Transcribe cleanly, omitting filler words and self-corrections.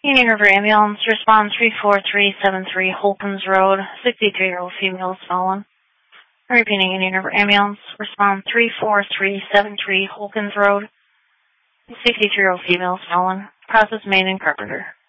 Union River Ambulance, respond 34373 Holcombs Road, 63-year-old female is fallen. Repeating, Union River Ambulance, respond 34373 Holcombs Road, 63-year-old female is fallen. Process made in Carpenter.